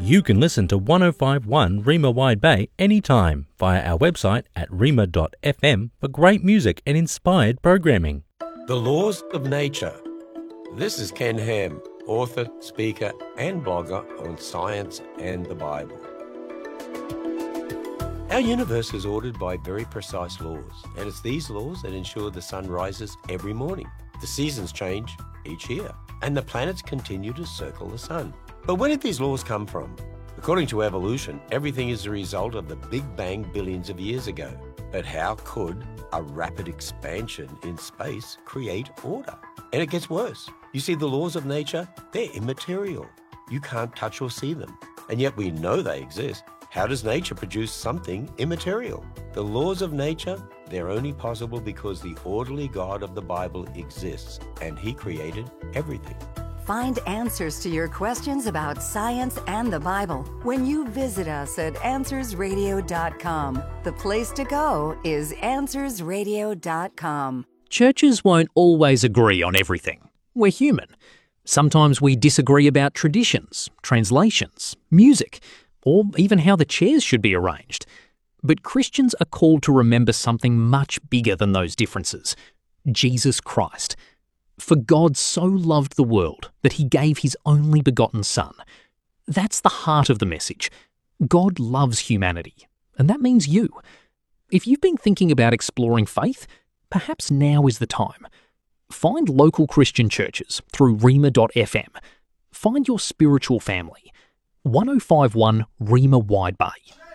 You can listen to 1051 Rima Wide Bay anytime via our website at rima.fm for great music and inspired programming. The Laws of Nature. This is Ken Ham, author, speaker and blogger on science and the Bible. Our universe is ordered by very precise laws, and it's these laws that ensure the sun rises every morning, the seasons change each year, and the planets continue to circle the sun. But where did these laws come from? According to evolution, everything is the result of the Big Bang billions of years ago. But how could a rapid expansion in space create order? And it gets worse. You see, the laws of nature, they're immaterial. You can't touch or see them. And yet we know they exist. How does nature produce something immaterial? The laws of nature, they're only possible because the orderly God of the Bible exists, and He created everything. Find answers to your questions about science and the Bible when you visit us at AnswersRadio.com. The place to go is AnswersRadio.com. Churches won't always agree on everything. We're human. Sometimes we disagree about traditions, translations, music, or even how the chairs should be arranged. But Christians are called to remember something much bigger than those differences: Jesus Christ. For God so loved the world that He gave His only begotten Son. That's the heart of the message. God loves humanity, and that means you. If you've been thinking about exploring faith, perhaps now is the time. Find local Christian churches through rima.fm. Find your spiritual family. 1051 Rima Wide Bay.